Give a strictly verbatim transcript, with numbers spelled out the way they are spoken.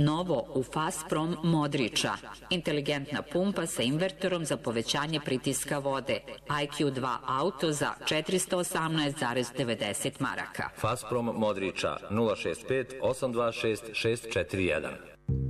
Novo u Fasprom Modriča. Inteligentna pumpa sa inverterom za povećanje pritiska vode. I Q dva auto za četiristo osamnaest zarez devedeset maraka. Fasprom Modriča nula šest pet osam dva šest šest četiri jedan.